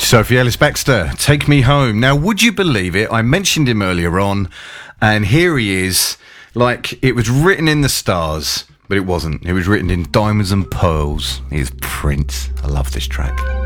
Sophie Ellis-Bextor, Take Me Home. Now, would you believe it? I mentioned him earlier on, and here he is, like it was written in the stars, but it wasn't. It was written in diamonds and pearls. He's Prince. I love this track.